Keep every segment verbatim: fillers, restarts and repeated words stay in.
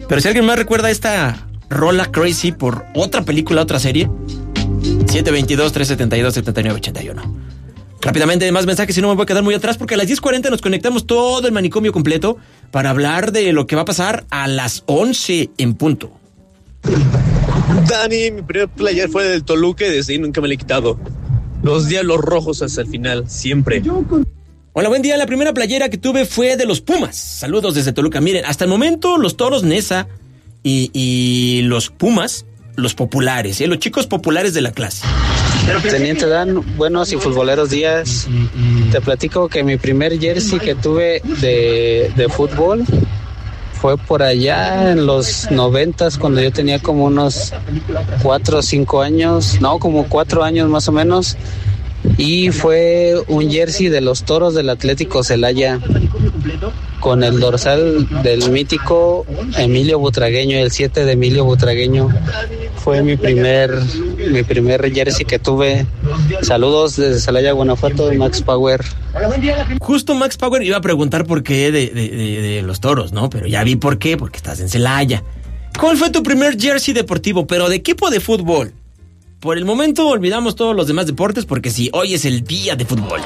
Pero si alguien más recuerda esta rola Crazy por otra película, otra serie, siete veintidós, trescientos setenta y dos, setenta y nueve ochenta y uno. Rápidamente, más mensajes, si no me voy a quedar muy atrás, porque a las diez cuarenta nos conectamos todo el manicomio completo para hablar de lo que va a pasar a las once en punto. Dani, mi primer player fue del Toluca y desde ahí nunca me lo he quitado. Los Diablos Rojos hasta el final, siempre. Hola, buen día. La primera playera que tuve fue de los Pumas. Saludos desde Toluca. Miren, hasta el momento los Toros Nesa y, y los Pumas, los populares, ¿eh? Los chicos populares de la clase. Teniente Dan, buenos y futboleros días. Te platico que mi primer jersey que tuve de, de fútbol fue por allá en los noventas, cuando yo tenía como unos cuatro o cinco años, no, como cuatro años más o menos. Y fue un jersey de los Toros del Atlético Celaya, con el dorsal del mítico Emilio Butragueño, el siete de Emilio Butragueño. Fue mi primer mi primer jersey que tuve. Saludos desde Celaya, Guanajuato, Max Power. Justo Max Power iba a preguntar por qué de, de, de, de los Toros, ¿no? Pero ya vi por qué, porque estás en Celaya. ¿Cuál fue tu primer jersey deportivo? ¿Pero de equipo de fútbol? Por el momento olvidamos todos los demás deportes porque sí, hoy es el día de fútbol.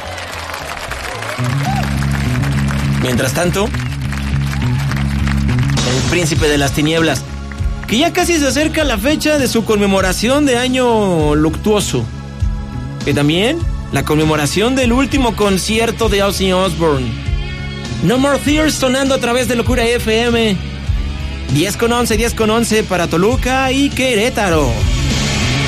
Mientras tanto, el príncipe de las tinieblas, que ya casi se acerca la fecha de su conmemoración de año luctuoso. Que también la conmemoración del último concierto de Ozzy Osbourne. No More Tears sonando a través de Locura F M. diez con once, diez con once para Toluca y Querétaro.